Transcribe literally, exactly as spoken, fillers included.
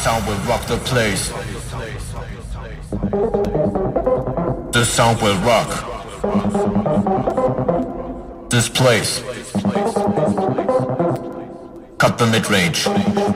sound will rock the place. This sound will rock this place. Cut the mid-range.